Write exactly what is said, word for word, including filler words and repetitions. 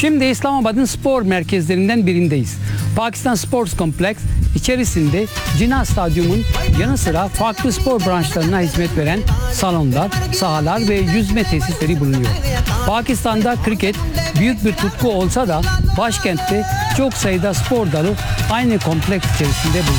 Şimdi İslamabad'ın spor merkezlerinden birindeyiz. Pakistan Sports Complex içerisinde Jinnah Stadyum'un yanı sıra farklı spor branşlarına hizmet veren salonlar, sahalar ve yüzme tesisleri bulunuyor. Pakistan'da kriket büyük bir tutku olsa da başkentte çok sayıda spor dalı aynı kompleks içerisinde bulunuyor.